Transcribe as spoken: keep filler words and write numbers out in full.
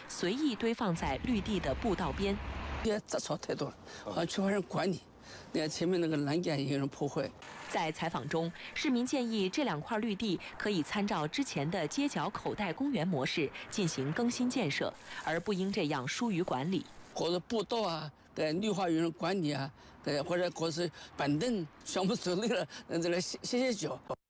随意堆放在绿地的步道边。 也杂草太多了，好像缺乏人管理。你看前面那个栏杆也有人破坏。 在采访中，市民建议这两块绿地可以参照之前的街角口袋公园模式进行更新建设，而不应这样疏于管理。 或者步道啊，给绿化有人管理啊，给或者或是板凳，全部走累了，让这来歇歇歇脚。